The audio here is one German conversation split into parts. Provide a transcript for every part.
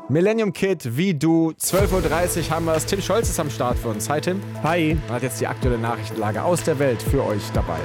Millennium Kid, wie du, 12.30 Uhr haben wir es. Tim Scholz ist am Start für uns. Hi Tim. Hi. Er hat jetzt die aktuelle Nachrichtenlage aus der Welt für euch dabei.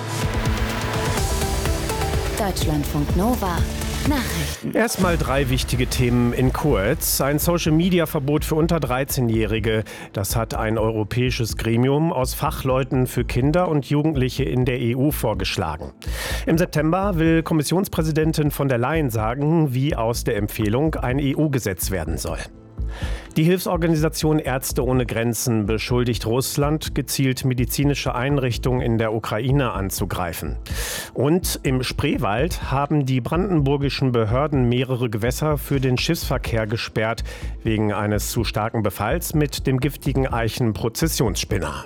Deutschlandfunk Nova. Nachrichten. Erstmal 3 wichtige Themen in kurz. Ein Social-Media-Verbot für unter 13-Jährige. Das hat ein europäisches Gremium aus Fachleuten für Kinder und Jugendliche in der EU vorgeschlagen. Im September will Kommissionspräsidentin von der Leyen sagen, wie aus der Empfehlung ein EU-Gesetz werden soll. Die Hilfsorganisation Ärzte ohne Grenzen beschuldigt Russland, gezielt medizinische Einrichtungen in der Ukraine anzugreifen. Und im Spreewald haben die brandenburgischen Behörden mehrere Gewässer für den Schiffsverkehr gesperrt, wegen eines zu starken Befalls mit dem giftigen Eichenprozessionsspinner.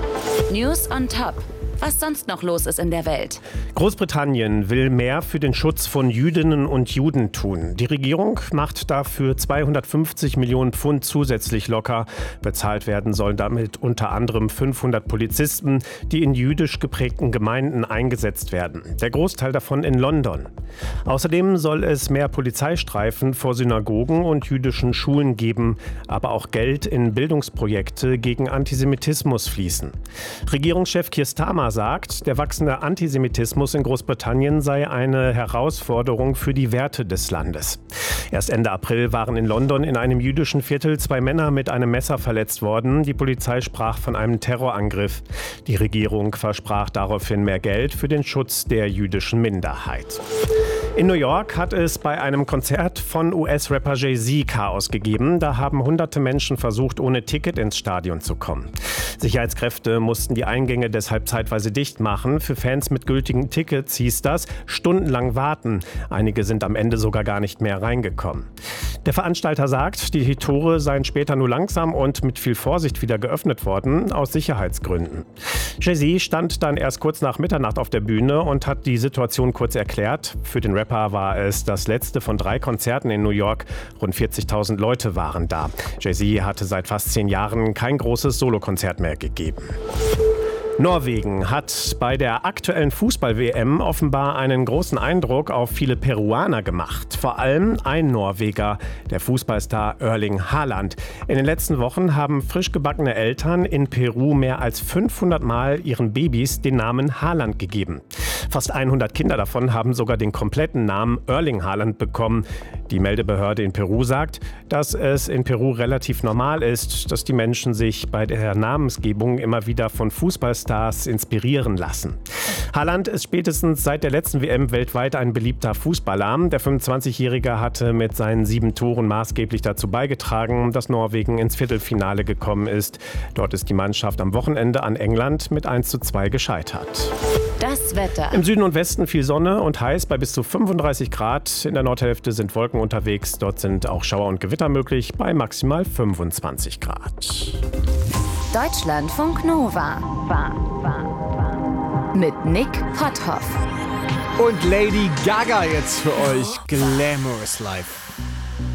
News on Top. Was sonst noch los ist in der Welt. Großbritannien will mehr für den Schutz von Jüdinnen und Juden tun. Die Regierung macht dafür 250 Millionen Pfund zusätzlich locker. Bezahlt werden sollen damit unter anderem 500 Polizisten, die in jüdisch geprägten Gemeinden eingesetzt werden. Der Großteil davon in London. Außerdem soll es mehr Polizeistreifen vor Synagogen und jüdischen Schulen geben, aber auch Geld in Bildungsprojekte gegen Antisemitismus fließen. Regierungschef Keir Starmer sagt, der wachsende Antisemitismus in Großbritannien sei eine Herausforderung für die Werte des Landes. Erst Ende April waren in London in einem jüdischen Viertel 2 Männer mit einem Messer verletzt worden. Die Polizei sprach von einem Terrorangriff. Die Regierung versprach daraufhin mehr Geld für den Schutz der jüdischen Minderheit. In New York hat es bei einem Konzert von US-Rapper Jay-Z Chaos gegeben. Da haben hunderte Menschen versucht, ohne Ticket ins Stadion zu kommen. Sicherheitskräfte mussten die Eingänge deshalb zeitweise dicht machen. Für Fans mit gültigen Tickets hieß das stundenlang warten. Einige sind am Ende sogar gar nicht mehr reingekommen. Der Veranstalter sagt, die Tore seien später nur langsam und mit viel Vorsicht wieder geöffnet worden, aus Sicherheitsgründen. Jay-Z stand dann erst kurz nach Mitternacht auf der Bühne und hat die Situation kurz erklärt. Für den Rapper war es das letzte von 3 Konzerten in New York. Rund 40.000 Leute waren da. Jay-Z hatte seit fast 10 Jahren kein großes Solokonzert mehr gegeben. Norwegen hat bei der aktuellen Fußball-WM offenbar einen großen Eindruck auf viele Peruaner gemacht. Vor allem ein Norweger, der Fußballstar Erling Haaland. In den letzten Wochen haben frisch gebackene Eltern in Peru mehr als 500 Mal ihren Babys den Namen Haaland gegeben. Fast 100 Kinder davon haben sogar den kompletten Namen Erling Haaland bekommen. Die Meldebehörde in Peru sagt, dass es in Peru relativ normal ist, dass die Menschen sich bei der Namensgebung immer wieder von Fußballstars inspirieren lassen. Haaland ist spätestens seit der letzten WM weltweit ein beliebter Fußballer. Der 25-Jährige hatte mit seinen 7 Toren maßgeblich dazu beigetragen, dass Norwegen ins Viertelfinale gekommen ist. Dort ist die Mannschaft am Wochenende an England mit 1:2 gescheitert. Das Wetter. Im Süden und Westen viel Sonne und heiß bei bis zu 35 Grad. In der Nordhälfte sind Wolken unterwegs. Dort sind auch Schauer und Gewitter möglich bei maximal 25 Grad. Deutschlandfunk Nova. Mit Nick Potthoff. Und Lady Gaga jetzt für euch. Glamorous Life.